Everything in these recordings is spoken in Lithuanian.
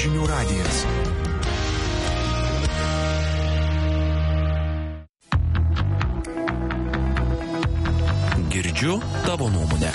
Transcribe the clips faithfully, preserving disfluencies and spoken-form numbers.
Žinių radijas. Girdžiu tavo nuomonę.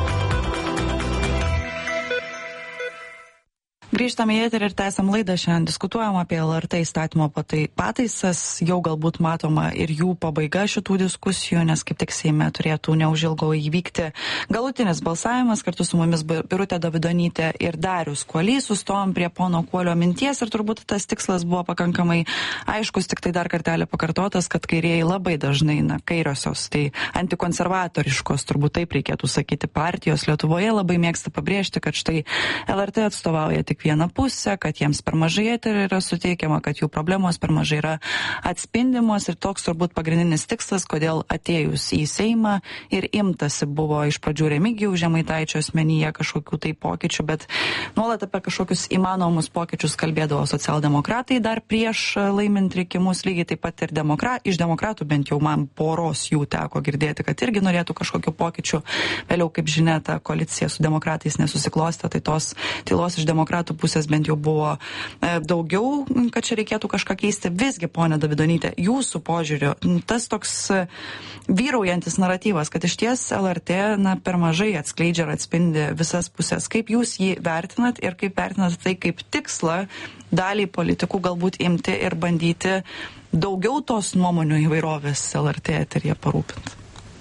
Grįžtame į eterį ir tęsiam laidą. Šiandien diskutuojam apie L R T įstatymo patai, pataisas. Jau galbūt matoma ir jų pabaiga šitų diskusijų, nes kaip tik Seime turėtų neužilgo įvykti galutinis balsavimas. Kartu su mumis Birutė Davidonytė ir Darius Kuolys. Sustojom prie pono Kuolio minties ir turbūt tas tikslas buvo pakankamai aiškus, tik tai dar kartelį pakartotas, kad kairieji labai dažnai, na, kairiosios, tai antikonservatoriškos, turbūt taip reikėtų sakyti, partijos Lietuvoje labai mėgsta pabrėžti, kad štai L R T atstovauja tik vieną pusę, kad jiems per mažai eterio yra suteikiama, kad jų problemos per mažai yra atspindimos ir toks turbūt pagrindinis tikslas, kodėl atėjus į Seimą ir imtasi buvo iš pradžių Remigijaus Žemaitaičio asmenyje kažkokių tai pokyčių, bet nuolat apie kažkokius įmanomus pokyčius kalbėdavo socialdemokratai dar prieš laimint rinkimus, lygiai taip pat ir demokra, iš demokratų bent jau man poros jų teko girdėti, kad irgi norėtų kažkokių pokyčių. Vėliau, kaip žinia, ta koalicija su demokratais nesusiklostė, tai tos tylos iš demokratų pusės bent jau buvo e, daugiau, kad čia reikėtų kažką keisti. Visgi, ponė Davidonytė, jūsų požiūriu, tas toks e, vyraujantis naratyvas, kad iš ties L R T na, per mažai atskleidžia ir atspindi visas pusės. Kaip jūs jį vertinat ir kaip vertinat tai kaip tikslą daliai politikų galbūt imti ir bandyti daugiau tos nuomonių įvairovės L R T eteryje parūpinti?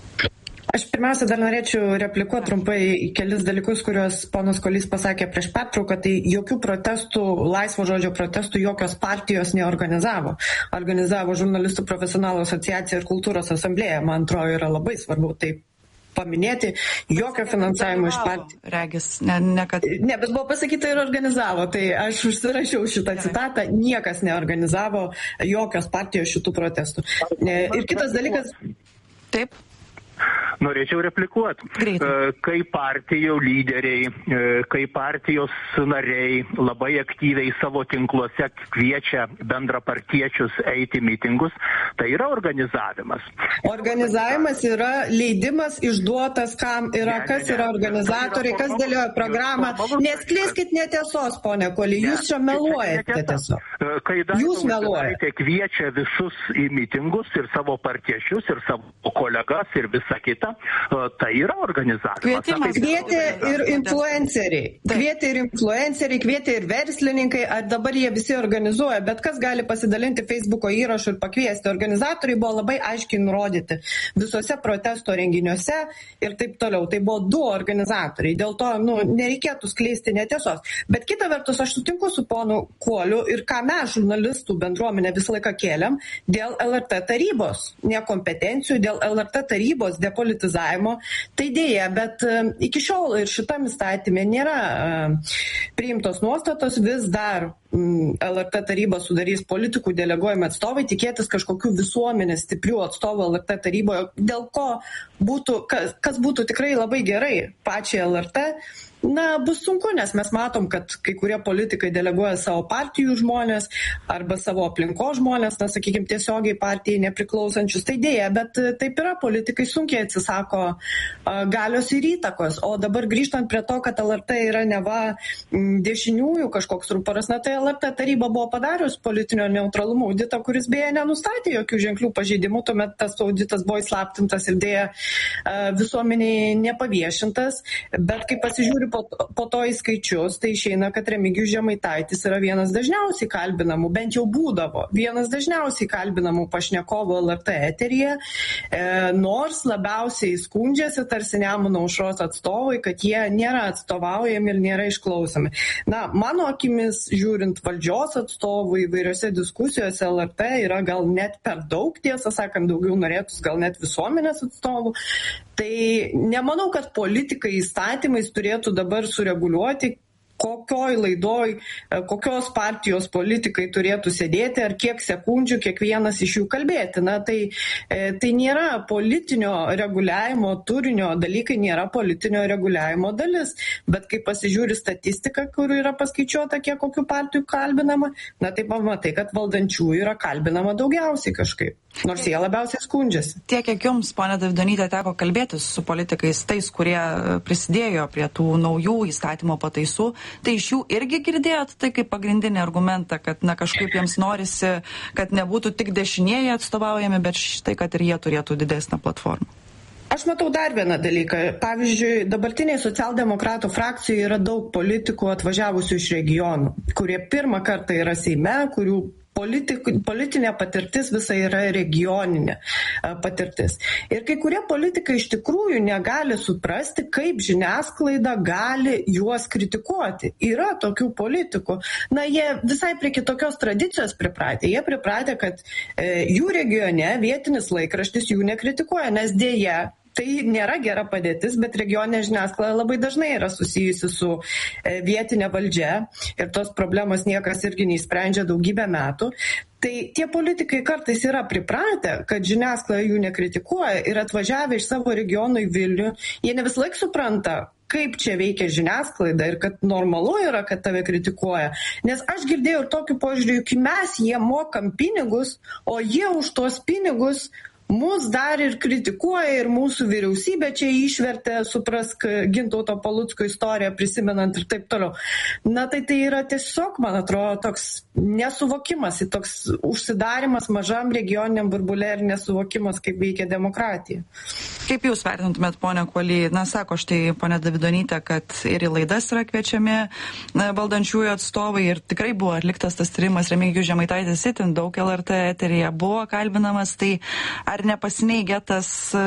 Aš pirmiausia dar norėčiau replikuoti trumpai kelis dalykus, kuriuos ponas Kuolys pasakė prieš pertrauką. Tai jokių protestų, laisvo žodžio protestų jokios partijos neorganizavo. Organizavo žurnalistų profesionalų asociacija ir kultūros asamblėja. Man atrodo, yra labai svarbu tai paminėti. Jokio finansavimo iš partijų. Regis, ne, ne, kad... ne, bet buvo pasakyta ir organizavo. Tai aš užsirašiau šitą citatą. Niekas neorganizavo jokios partijos šitų protestų. Ir kitas dalykas. Taip. Norėčiau replikuoti. Kai partijų lyderiai, kai partijos nariai labai aktyviai savo tinkluose kviečia bendrapartiečius eiti mitingus, tai yra organizavimas. Organizavimas yra leidimas išduotas, kam yra, ne, kas ne, yra organizatoriai, kas dėlioja programą. Neskleiskit netiesos, ponė Kuoly, jūs čia meluojate tiesiog. Jūs meluojate. Kviečia visus į mitingus ir savo partiečius, ir savo kolegas, ir visą kitą. Tai yra organizavimas. Kvietimas. Kvietė ir influenceriai. Kvietė ir influenceriai, kvietė ir verslininkai. Ar dabar jie visi organizuoja, bet kas gali pasidalinti Facebooko įrašų ir pakviesti. Organizatoriai buvo labai aiškiai nurodyti visose protesto renginiuose ir taip toliau. Tai buvo du organizatoriai. Dėl to nu, nereikėtų skleisti netiesos. Bet kita vertus, aš sutinku su ponu Kuoliu ir ką mes, žurnalistų bendruomenė, visą laiką kėlėm dėl L R T tarybos nekompetencijų, dėl L R T tarybos depolitizavimo. Tai dėja, bet uh, iki šiol ir šitam įstatymė nėra uh, priimtos nuostatos, vis dar um, L R T tarybą sudarys politikų deleguojami atstovai, tikėtis kažkokių visuomenės stiprių atstovų L R T taryboje, dėl ko būtų, kas, kas būtų tikrai labai gerai pačiai L R T. Na, bus sunku, nes mes matom, kad kai kurie politikai deleguoja savo partijų žmonės arba savo aplinkos žmonės, na, sakykime, tiesiogiai partijai nepriklausančius. Tai dėja, bet taip yra, politikai sunkiai atsisako a, galios ir įtakos. O dabar grįžtant prie to, kad L R T yra neva m, dešiniųjų kažkoks ruporas, na, tai L R T taryba buvo padarius politinio neutralumo auditą, kuris beje nenustatė jokių ženklių pažeidimų, tuomet tas auditas buvo įslaptintas ir dėja a, visuomeniai nepaviešintas, bet kai pasižiūri po, po to į skaičius, tai išeina, kad Remigijus Žemaitaitis yra vienas dažniausiai kalbinamų, bent jau būdavo, vienas dažniausiai kalbinamų pašnekovų L R T eteryje, e, nors labiausiai skundžiasi tarsi Nemuno aušros atstovai, kad jie nėra atstovaujami ir nėra išklausomi. Na, mano akimis, žiūrint valdžios atstovų įvairiose diskusijose, L R T yra gal net per daug, tiesą sakant, daugiau norėtus gal net visuomenės atstovų. Tai nemanau, kad politikai įstatymais turėtų dabar sureguliuoti, kokioj laidoj, kokios partijos politikai turėtų sėdėti, ar kiek sekundžių kiekvienas iš jų kalbėti. Na, tai, tai nėra politinio reguliavimo turinio dalykai, nėra politinio reguliavimo dalis. Bet kai pasižiūri statistiką, kur yra paskaičiuota, kiek kokių partijų kalbinama, na tai pamatai, kad valdančiųjų yra kalbinama daugiausiai kažkaip. Nors jie labiausiai skundžiasi. Tiek, kiek jums, ponia Davidonytė, teko kalbėtis su politikais, tais, kurie prisidėjo prie tų naujų įstatymo pataisų, Tai iš jų irgi girdėjot tai kaip pagrindinį argumentą, kad na kažkaip jiems norisi, kad nebūtų tik dešinieji atstovaujami, bet štai, kad ir jie turėtų didesnę platformą. Aš matau dar vieną dalyką. Pavyzdžiui, dabartiniai socialdemokratų frakcijoje yra daug politikų atvažiavusių iš regionų, kurie pirmą kartą yra Seime, kurių Politik, politinė patirtis visai yra regioninė patirtis. Ir kai kurie politikai iš tikrųjų negali suprasti, kaip žiniasklaida gali juos kritikuoti. Yra tokių politikų. Na, jie visai prie kitokios tradicijos pripratę. Jie pripratę, kad e, jų regione vietinis laikraštis jų nekritikuoja, nes dėja, tai nėra gera padėtis, bet regioninė žiniasklaida labai dažnai yra susijusi su vietinė valdžia ir tos problemos niekas irgi neįsprendžia daugybę metų. Tai tie politikai kartais yra pripratę, kad žiniasklaida jų nekritikuoja ir atvažiavę iš savo regionų į Vilnių, jie ne vis laik supranta, kaip čia veikia žiniasklaida ir kad normalu yra, kad tave kritikuoja. Nes aš girdėjau ir tokiu požiūriu, kai mes jie mokam pinigus, o jie už tuos pinigus mus dar ir kritikuoja ir mūsų vyriausybė čia išvertė, suprask, Gintauto Palucko istoriją prisimenant ir taip toliau. Na tai tai yra tiesiog, man atrodo, toks nesuvokimas, toks užsidarimas mažam regioniniam burbule ir nesuvokimas, kaip veikia demokratija. Kaip jūs vertintumėt, ponia Kuoly? Na, sako štai ponia Davidonytė, kad ir į laidas yra kviečiami valdančiųjų atstovai ir tikrai buvo atliktas tas tyrimas. Remigijus Žemaitaitis itin daug L R T eteryje buvo kalbinamas. Tai ar nepasineigia tas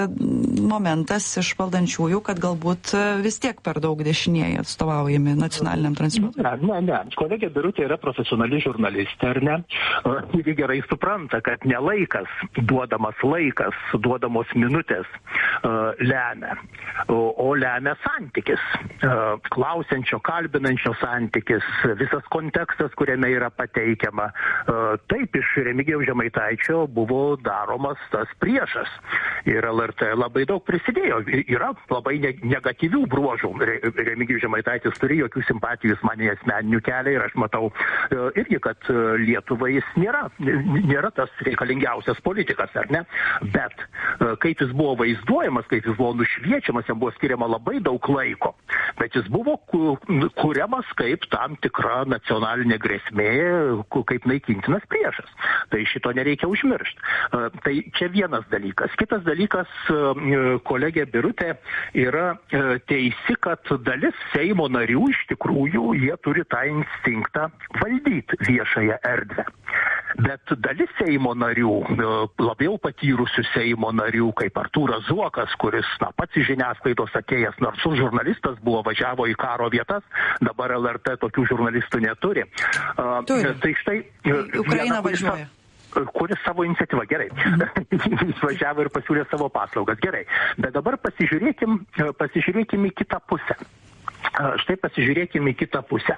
momentas iš valdančiųjų, kad galbūt vis tiek per daug dešinieji atstovaujami nacionaliniam transliuotojui? Ne, ne, ne. Kolegė Birutė yra profesionali žurnalistė, ar ne? Ir gerai supranta, kad ne laikas, duodamas laikas, duodamos minutės uh, lemia, o, o lemia santykis. Uh, klausiančio, kalbinančio santykis, visas kontekstas, kuriame yra pateikiama. Uh, taip, iš Remigijaus Žemaitaičio buvo daromas tas priešas. Ir L R T labai daug prisidėjo. Yra labai ne, negatyvių bruožų. Re, Remigijus Žemaitaitis turi jokių simpatijų, jis mane asmeninių kelią ir aš matau uh, irgi, kad uh, Lietuvai jis nėra, nėra tas reikalingiausias politikas, ar ne? Bet uh, kaip jis buvo vaizduojamas, kaip jis buvo nušviečiamas, jam buvo skiriama labai daug laiko. Bet jis buvo ku, kuriamas kaip tam tikra nacionalinė grėsmė, ku, kaip naikintinas priešas. Tai šito nereikia užmiršti. Uh, tai čia vienas dalykas. Kitas dalykas, kolegė Birutė yra teisi, kad dalis Seimo narių iš tikrųjų jie turi tą instinktą valdyti viešąją erdvę. Bet dalis Seimo narių, labiau patyrusių Seimo narių, kaip Artūras Zuokas, kuris na, pats iš žiniasklaidos atėjęs, nors žurnalistas buvo, važiavo į karo vietas, dabar L R T tokių žurnalistų neturi. Turi. Tai štai... Ukraina važiuoja. Kuris savo iniciatyvą, gerai, jis važiavo ir pasiūlė savo paslaugas, gerai, bet dabar pasižiūrėkim, pasižiūrėkim į kitą pusę. Štai pasižiūrėkim į kitą pusę.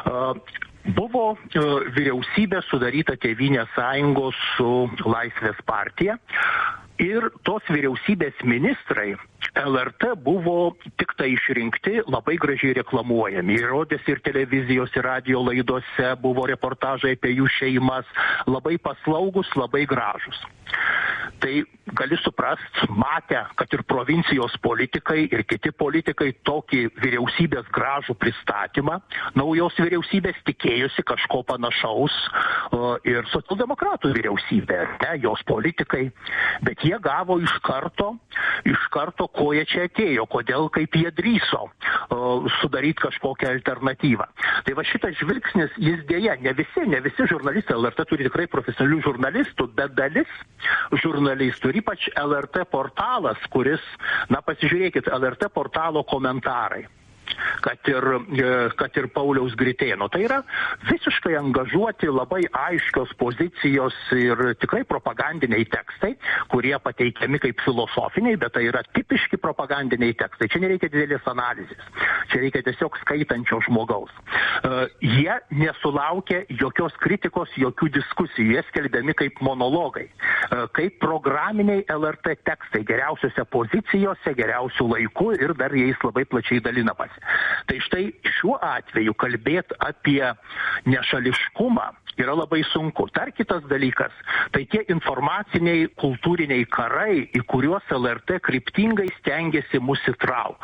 Buvo vyriausybė sudaryta Tėvynės sąjungos su Laisvės partija ir tos vyriausybės ministrai L R T buvo tik tai išrinkti, labai gražiai reklamuojami. Ir rodėsi ir televizijos, ir radio laidose, buvo reportažai apie jų šeimas, labai paslaugus, labai gražus. Tai gali suprast, matę, kad ir provincijos politikai, ir kiti politikai tokį vyriausybės gražų pristatymą, naujos vyriausybės tikėjosi kažko panašaus ir socialdemokratų vyriausybė, ne, jos politikai, bet jie gavo iš karto, iš karto, ko jie čia atėjo, kodėl, kaip jie drįso sudaryti kažkokią alternatyvą. Tai va šitas žvilgsnis, jis dėja, ne visi, ne visi žurnalistai, L R T turi tikrai profesionalių žurnalistų, bet dalis žurnalistų, ir ypač L R T portalas, kuris, na pasižiūrėkit, L R T portalo komentarai. Kad ir, kad ir Pauliaus Gritėno. Tai yra visiškai angažuoti, labai aiškios pozicijos ir tikrai propagandiniai tekstai, kurie pateikiami kaip filosofiniai, bet tai yra tipiški propagandiniai tekstai. Čia nereikia didelės analizės. Čia reikia tiesiog skaitančio žmogaus. Uh, jie nesulaukia jokios kritikos, jokių diskusijų. Jie skelbiami kaip monologai, uh, kaip programiniai L R T tekstai, geriausiose pozicijose, geriausių laikų ir dar jais labai plačiai dalinamasi. Tai štai šiuo atveju kalbėti apie nešališkumą yra labai sunku. Dar kitas dalykas, tai tie informaciniai, kultūriniai karai, į kuriuos L R T kryptingai stengiasi mus įtraukti.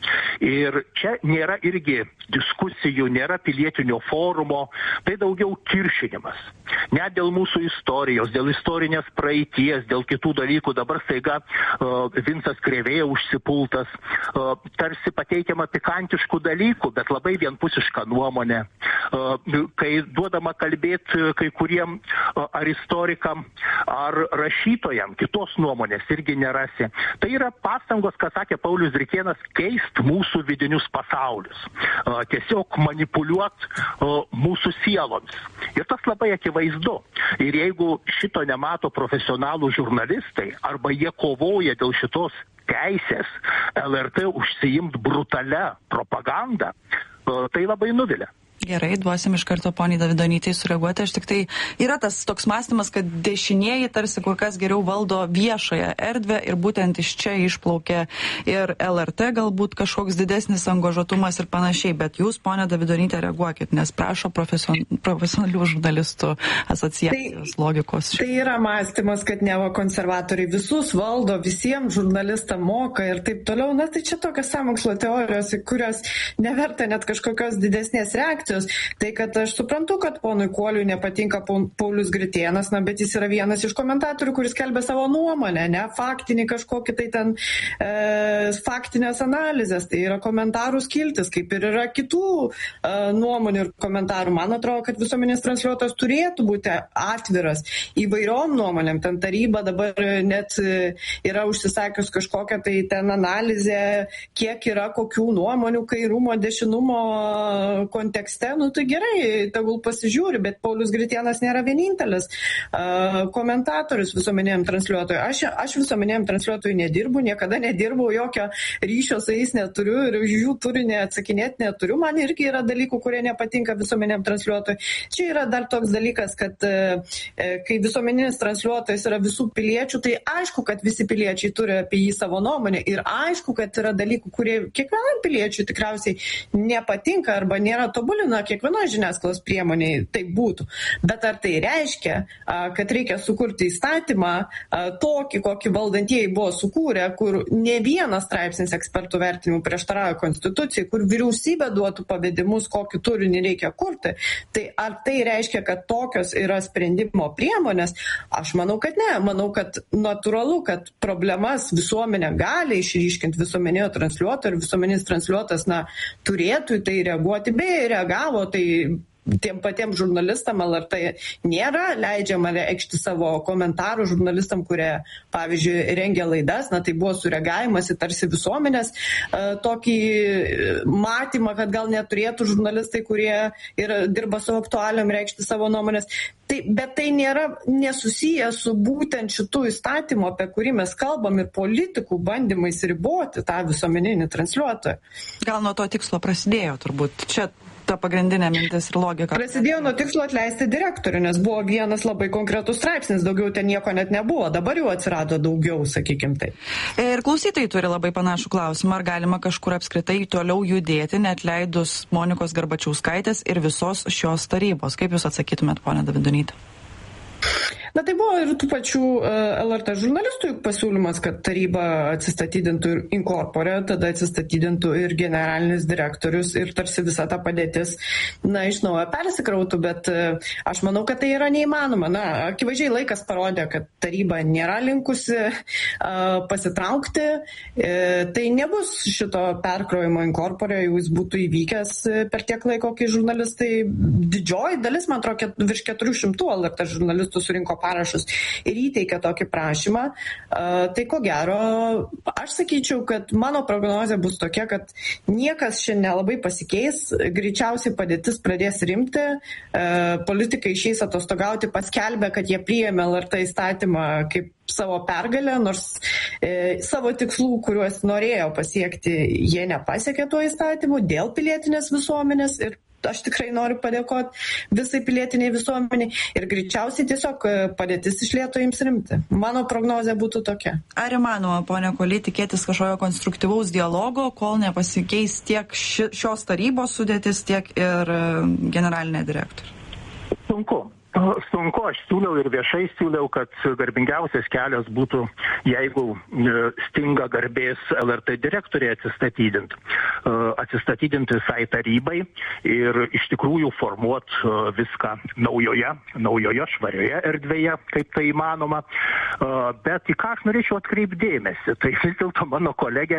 Ir čia nėra irgi diskusijų, nėra pilietinio forumo, tai daugiau kiršinimas. Net dėl mūsų istorijos, dėl istorinės praeities, dėl kitų dalykų dabar staiga uh, Vincas Krėvė užsipultas, uh, tarsi pateikiama pikantiškų dalykų, bet labai vienpusiška nuomonė. Uh, kai duodama kalbėti kai kuriem uh, ar istorikam, ar rašytojam, kitos nuomonės irgi nerasi. Tai yra pastangos, ką sakė Paulius Drikėnas, keist mūsų vidinius pasaulius. Uh, tiesiog manipuliuot uh, mūsų sielomis. Ir tas labai akivaizdu. Ir jeigu šito nemato profesionalų žurnalistai, arba jie kovoja dėl šitos teisės L R T užsiimt brutalia propaganda, uh, tai labai nuvilia. Gerai, duosim iš karto poniai Davidonytei sureaguoti. Aš tik tai yra tas toks mąstymas, kad dešinieji tarsi kur kas geriau valdo viešąją erdvę ir būtent iš čia išplaukia ir L R T galbūt kažkoks didesnis angažuotumas ir panašiai. Bet jūs, ponia Davidonytė, reaguokit, nes prašo profesion, profesionalių žurnalistų asociacijos tai, logikos. Tai yra mąstymas, kad neva konservatoriai visus valdo, visiems žurnalistam moka ir taip toliau. Na tai čia tokios sąmokslo teorijos, kurios neverta net kažkokios didesnės reakcijos. Tai, kad aš suprantu, kad ponui Kuoliui nepatinka Paulius Gritėnas, na, bet jis yra vienas iš komentatorių, kuris kelbė savo nuomonę, ne faktinį kažkokį tai ten e, faktinės analizės, tai yra komentarų skiltis, kaip ir yra kitų e, nuomonių ir komentarų. Man atrodo, kad visuomenės transliuotojas turėtų būti atviras įvairiom nuomonėm. Ten taryba dabar net yra užsisakius kažkokią tai ten analizę, kiek yra kokių nuomonių kairumo, dešinumo kontekste. Nu tai gerai, tegul pasižiūri, bet Paulius Gritėnas nėra vienintelis uh, komentatorius visuomeniniam transliuotojui. Aš, aš visuomeniniam transliuotojui nedirbu, niekada nedirbau, jokio ryšio su jais neturiu ir už jų turinį atsakinėti neturiu. Man irgi yra dalykų, kurie nepatinka visuomeniniam transliuotojui. Čia yra dar toks dalykas, kad uh, kai visuomeninis transliuotojas yra visų piliečių, tai aišku, kad visi piliečiai turi apie jį savo nuomonę ir aišku, kad yra dalykų, kurie kiekvienam piliečiui tikriausiai nepatinka arba nėra tobuli. Na, kiekvienoje žiniasklaidos priemoniai tai būtų. Bet ar tai reiškia, kad reikia sukurti įstatymą tokį, kokį valdantieji buvo sukūrę, kur ne vienas straipsnis ekspertų vertinimų prieštarauja konstitucijai, kur vyriausybė duotų pavedimus, kokį turinį reikia kurti. Tai ar tai reiškia, kad tokios yra sprendimo priemonės? Aš manau, kad ne. Manau, kad natūralu, kad problemas visuomenė gali išryškinti visuomeninio transliuotojo ir visuomeninis transliuotojas, na, turėtų į tai reaguoti, beje, reagavo, tai tiem patiems žurnalistam L R T nėra leidžiama reikšti savo komentarų žurnalistam, kurie, pavyzdžiui, rengia laidas, na tai buvo sureagavimas į tarsi visuomenės uh, tokį matymą, kad gal neturėtų žurnalistai, kurie ir dirba savo aktualiam reikšti savo nuomonės. Tai, bet tai nėra nesusiję su būtent šitų įstatymų, apie kurį mes kalbam, ir politikų bandymais riboti tą visuomeninį transliuotoją. Gal nuo to tikslo prasidėjo turbūt. Čia ta pagrindinė mintis ir logika. Prasidėjo nuo tikslo atleisti direktorių, nes buvo vienas labai konkretus straipsnis, daugiau ten nieko net nebuvo, dabar jau atsirado daugiau, sakykim taip. Ir klausytojai turi labai panašų klausimą, ar galima kažkur apskritai toliau judėti, net leidus Monikos Garbačiauskaitės ir visos šios tarybos. Kaip jūs atsakytumėt, ponia Davidonytė? Na tai buvo ir tų pačių L R T žurnalistų pasiūlymas, kad taryba atsistatydintų ir inkorporė, tada atsistatydintų ir generalinis direktorius ir tarsi visa ta padėtis, na, iš naujo persikrautų, bet aš manau, kad tai yra neįmanoma. Na, akivaizdžiai laikas parodė, kad taryba nėra linkusi uh, pasitraukti, e, tai nebus šito perkrojimo inkorporė, jau jis būtų įvykęs per tiek laiko, kai žurnalistai, didžioji dalis, man atrodo, virš keturių šimtų L R T žurnalistų surinko parašus ir įteikė tokį prašymą, tai ko gero, aš sakyčiau, kad mano prognozė bus tokia, kad niekas šiandien nelabai pasikeis, greičiausiai padėtis pradės rimti, politikai išeis atostogauti, paskelbė, kad jie priėmė L R T įstatymą kaip savo pergalę, nors e, savo tikslų, kuriuos norėjo pasiekti, jie nepasiekė tuo įstatymu dėl pilietinės visuomenės ir aš tikrai noriu padėkoti visai pilietiniai visuomeniai ir greičiausiai tiesiog padėtis iš lėto jiems rimti. Mano prognozė būtų tokia. Ar įmanoma, ponia Kuoly, tikėtis kažkokio konstruktyvaus dialogo, kol nepasikeis tiek ši, šios tarybos sudėtis, tiek ir generalinė direktorė? Sunku. Sunku, aš siūliau ir viešai siūliau, kad garbingiausias kelias būtų, jeigu stinga garbės L R T direktoriai atsistatydint. Atsistatydint visai tarybai ir iš tikrųjų formuot viską naujoje, naujoje švarioje erdvėje, kaip tai įmanoma. Bet į ką aš norėčiau atkreipti dėmesį, tai vis dėlto mano kolegė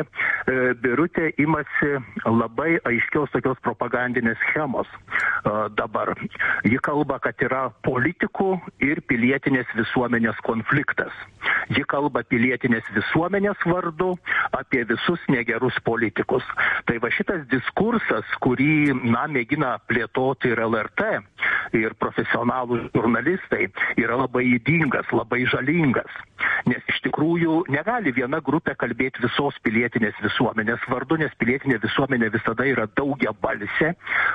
Birutė imasi labai aiškios tokios propagandinės schemos dabar. Ji kalba, kad yra politikų ir pilietinės visuomenės konfliktas. Ji kalba pilietinės visuomenės vardu apie visus negerus politikus. Tai va šitas diskursas, kurį, na, mėgina plėtoti ir L R T, ir profesionalų žurnalistai, yra labai ydingas, labai žalingas. Nes iš tikrųjų negali viena grupė kalbėti visos pilietinės visuomenės vardu, nes pilietinė visuomenė visada yra daugiabalsė,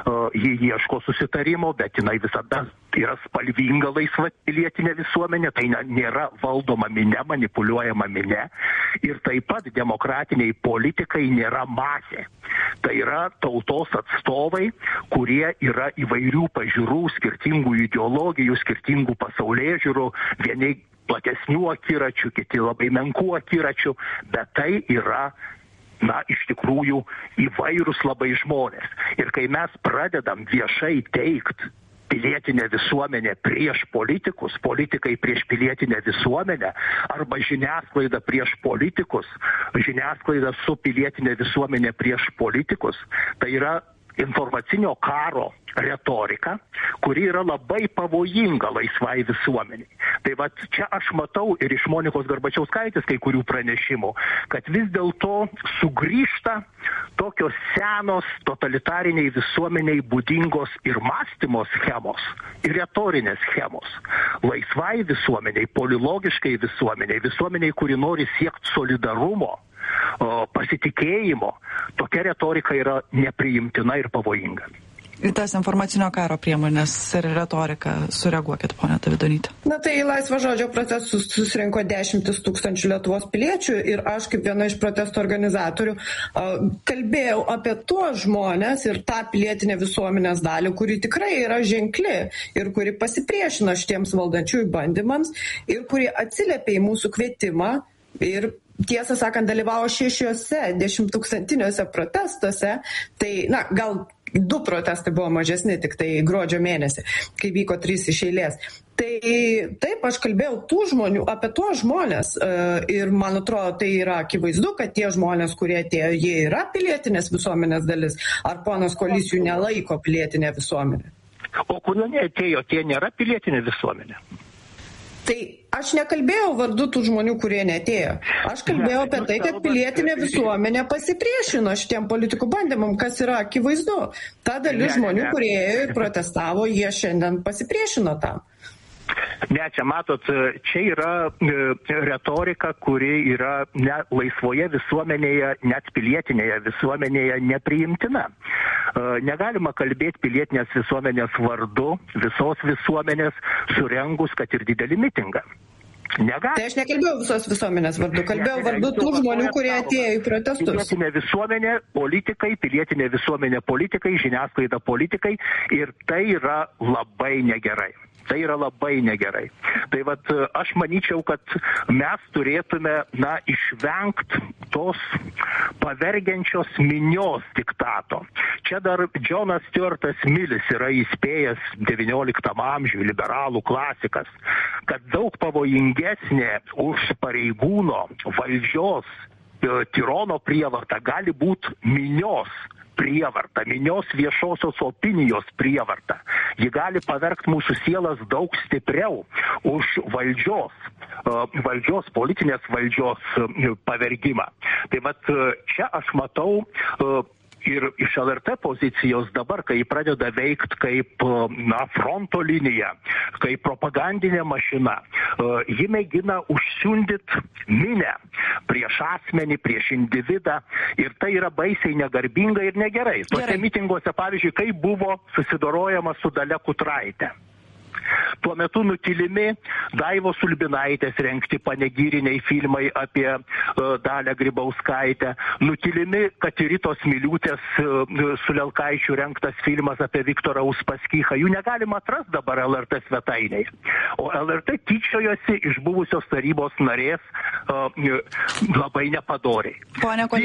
ji ieško susitarimo, bet jinai visada yra spalvinga laisva pilietinė visuomenė, tai nėra valdoma minia, manipuliuojama minia. Ir taip pat demokratiniai politikai nėra masė. Tai yra tautos atstovai, kurie yra įvairių pažiūrų, skirtingų ideologijų, skirtingų pasaulėžiūrų, vieni platesnių akiračių, kiti labai menkų akiračių, bet tai yra, na, iš tikrųjų įvairūs labai žmonės. Ir kai mes pradedam viešai teikti pilietinė visuomenė prieš politikus, politikai prieš pilietinę visuomenę, arba žiniasklaida prieš politikus, žiniasklaida su pilietinė visuomenė prieš politikus, tai yra informacinio karo retorika, kuri yra labai pavojinga laisvai visuomeniai. Tai va čia aš matau ir iš Monikos Garbačiauskaitės kai kurių pranešimų, kad vis dėlto sugrįžta tokios senos totalitariniai visuomeniai būdingos ir mąstymo schemos, ir retorinės schemos. Laisvai visuomeniai, polilogiškai visuomeniai, visuomeniai, kuri nori siekti solidarumo, pasitikėjimo, tokia retorika yra nepriimtina ir pavojinga. Į tas informacinio karo priemonės ir retoriką sureaguokit, ponia Davidonyte. Na tai į laisvo žodžio protestus susirinko dešimtis tūkstančių Lietuvos piliečių ir aš kaip viena iš protesto organizatorių kalbėjau apie tuos žmonės ir tą pilietinę visuomenės dalį, kuri tikrai yra ženkli ir kuri pasipriešino šitiems valdančiųjų bandymams ir kuri atsiliepė į mūsų kvietimą ir tiesą sakant, dalyvavo šešiuose dešimttūkstantiniuose protestuose, tai, na, gal du protestai buvo mažesni, tik tai gruodžio mėnesį, kai vyko trys iš eilės. Tai taip, aš kalbėjau tų žmonių, apie tuos žmonės ir man atrodo, tai yra akivaizdu, kad tie žmonės, kurie atėjo, jie yra pilietinės visuomenės dalis, ar ponas Kuolys jų nelaiko pilietinė visuomenė? O kurie neatėjo, tie nėra pilietinė visuomenė? Tai aš nekalbėjau vardu tų žmonių, kurie neatėjo. Aš kalbėjau apie tai, kad pilietinė visuomenė pasipriešino šitiem politikų bandymam, kas yra akivaizdu. Ta dalis žmonių, kurie ėjo ir protestavo, jie šiandien pasipriešino tam. Ne, čia matot, čia yra retorika, kuri yra ne laisvoje visuomenėje, net pilietinėje visuomenėje nepriimtina. Negalima kalbėti pilietinės visuomenės vardu, visos visuomenės, surengus, kad ir didelį mitingą. Negali. Tai aš nekalbėjau visos visuomenės vardu, kalbėjau vardu tų žmonių, kurie atėjo į protestus. Pilietinė visuomenė, politikai, pilietinė visuomenė, politikai, žiniasklaida, politikai ir tai yra labai negerai. Tai yra labai negerai. Tai vat aš manyčiau, kad mes turėtume, na, išvengti tos pavergiančios minios diktato. Čia dar Džonas Stuartas Milis yra įspėjęs devynioliktam amžiui, liberalų klasikas, kad daug pavojingesnė už pareigūno valdžios tirono prievarta gali būti minios prievarta, minios viešosios opinijos prievarta. Ji gali pavergti mūsų sielas daug stipriau už valdžios, valdžios, politinės valdžios pavergimą. Tai vat čia aš matau ir iš L R T pozicijos dabar, kai pradeda veikti kaip, na, fronto linija, kaip propagandinė mašina, ji mėgina užsiundyti minę prieš asmenį, prieš individą ir tai yra baisiai negarbinga ir negerai. Tuose mitinguose, pavyzdžiui, kaip buvo susidorojama su Dalia Kutraite. Tuo metu nutilimi Daivos Ulbinaitės rengti panegyriniai filmai apie uh, Dalią Grybauskaitę, nutilimi Katiritos Miliūtės uh, su Lelkaičiu rengtas filmas apie Viktorą Uspaskichą. Jų negalima atrasti dabar L R T svetainėje. O L R T tyčiojosi iš buvusios tarybos narės uh, labai nepadoriai. Pone